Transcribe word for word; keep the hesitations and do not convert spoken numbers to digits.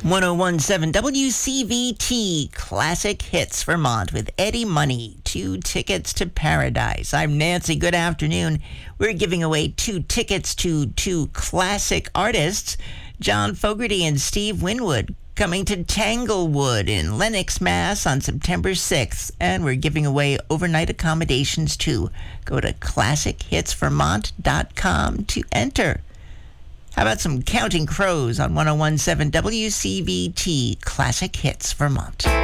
ten seventeen W C V T Classic Hits Vermont with Eddie Money. Two tickets to paradise. I'm Nancy. Good afternoon. We're giving away two tickets to two classic artists, John Fogerty and Steve Winwood, coming to Tanglewood in Lenox, Mass on September sixth. And we're giving away overnight accommodations too. Go to classic hits vermont dot com to enter. How about some Counting Crows on ten seventeen W C V T Classic Hits Vermont?